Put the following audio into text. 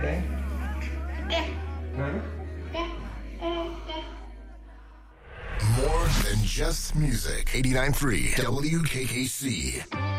anything? No? More than just music. 89.3 WKKC.